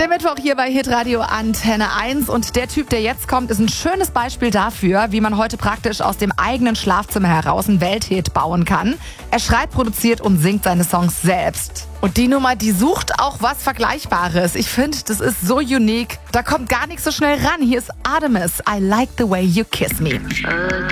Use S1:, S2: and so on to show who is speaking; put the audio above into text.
S1: Der Mittwoch hier bei Hitradio Antenne 1 und der Typ, der jetzt kommt, ist ein schönes Beispiel dafür, wie man heute praktisch aus dem eigenen Schlafzimmer heraus einen Welthit bauen kann. Er schreibt, produziert und singt seine Songs selbst. Und die Nummer, die sucht auch was Vergleichbares. Ich finde, das ist so unique. Da kommt gar nichts so schnell ran. Hier ist Artemis, I Like the Way You Kiss Me.